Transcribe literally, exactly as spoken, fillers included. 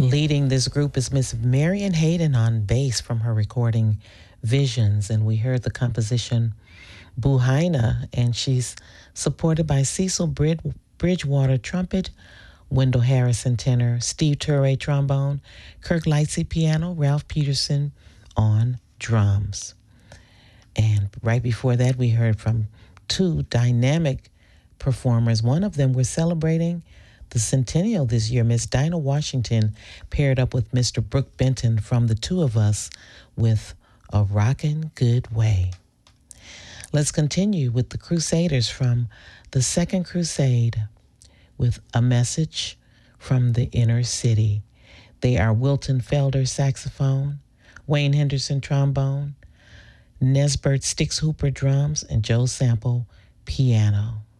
Leading this group is Miss Marion Hayden on bass from her recording Visions, and we heard the composition Buhaina, and she's supported by Cecil Brid- Bridgewater trumpet, Wendell Harrison tenor, Steve Turre trombone, Kirk Lightsey piano, Ralph Peterson on drums. And right before that, we heard from two dynamic performers. One of them, we're celebrating the centennial this year. Miss Dinah Washington paired up with Mister Brooke Benton from The Two of Us with A Rockin' Good Way. Let's continue with the Crusaders from the Second Crusade with A Message from the Inner City. They are Wilton Felder saxophone, Wayne Henderson trombone, Nesbert Stix Hooper drums, and Joe Sample piano.